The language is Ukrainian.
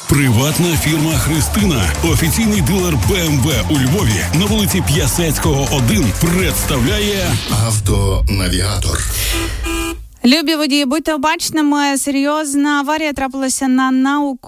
Приватна фірма «Христина», офіційний дилер БМВ у Львові на вулиці П'ясецького, 1, представляє «Автонавігатор». Любі водії, будьте обачними, серйозна аварія трапилася на